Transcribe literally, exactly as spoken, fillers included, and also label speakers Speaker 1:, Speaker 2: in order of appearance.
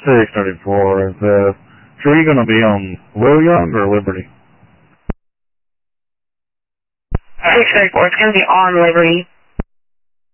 Speaker 1: six thirty-four, is that tree going to be on Williams or Liberty?
Speaker 2: six thirty-four, it's going to be on Liberty.